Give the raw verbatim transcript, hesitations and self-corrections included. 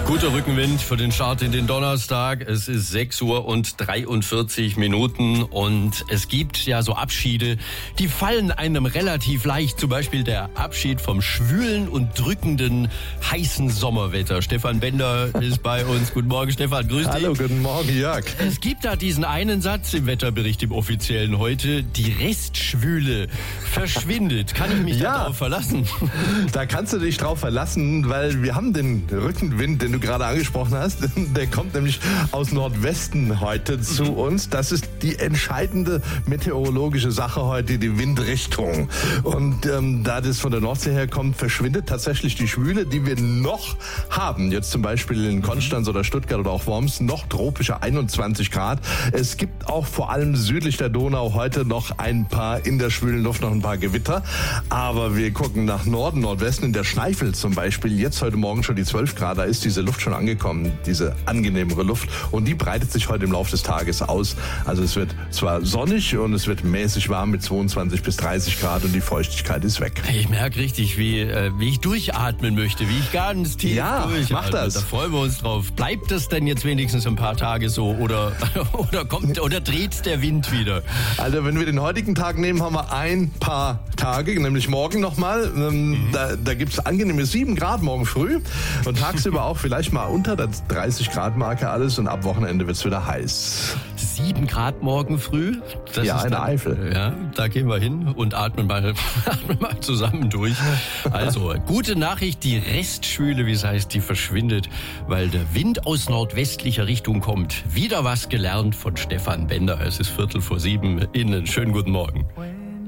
Guter Rückenwind für den Start in den Donnerstag. Es ist sechs Uhr und dreiundvierzig Minuten und es gibt ja so Abschiede, die fallen einem relativ leicht. Zum Beispiel der Abschied vom schwülen und drückenden, heißen Sommerwetter. Stefan Bender ist bei uns. Guten Morgen, Stefan. Grüß dich. Hallo, guten Morgen, Jörg. Es gibt da diesen einen Satz im Wetterbericht, im offiziellen heute. Die Restschwüle verschwindet. Kann ich mich Ja. darauf verlassen? Da kannst du dich drauf verlassen, weil wir haben den Rückenwind, den du gerade angesprochen hast. Der kommt nämlich aus Nordwesten heute zu uns. Das ist die entscheidende meteorologische Sache heute, die Windrichtung. Und ähm, da das von der Nordsee herkommt, verschwindet tatsächlich die Schwüle, die wir noch haben. Jetzt zum Beispiel in Konstanz oder Stuttgart oder auch Worms noch tropische einundzwanzig Grad. Es gibt auch vor allem südlich der Donau heute noch ein paar in der schwülen Luft, noch ein paar Gewitter. Aber wir gucken nach Norden, Nordwesten, in der Schneifel zum Beispiel. Jetzt heute Morgen schon die zwölf Grad, da ist diese Luft schon angekommen, diese angenehmere Luft. Und die breitet sich heute im Laufe des Tages aus. Also es wird zwar sonnig und es wird mäßig warm mit zweiundzwanzig bis dreißig Grad und die Feuchtigkeit ist weg. Ich merke richtig, wie, äh, wie ich durchatmen möchte, wie ich ganz tief Ja, durchatme. mach das. Da freuen wir uns drauf. Bleibt das denn jetzt wenigstens ein paar Tage so oder, oder kommt oder dreht der Wind wieder? Also wenn wir den heutigen Tag nehmen, haben wir ein paar Tage, nämlich morgen nochmal. Ähm, mhm. Da, da gibt es angenehme sieben Grad morgen früh und tagsüber auch vielleicht mal unter der dreißig Grad Marke alles und ab Wochenende wird es wieder heiß. sieben Grad morgen früh? Das ja, ist in der dann, Eifel. Ja, da gehen wir hin und atmen mal, atmen mal zusammen durch. Also, gute Nachricht, die Restschwüle, wie es heißt, die verschwindet, weil der Wind aus nordwestlicher Richtung kommt. Wieder was gelernt von Stefan Bender. Es ist Viertel vor sieben. Ihnen schönen guten Morgen.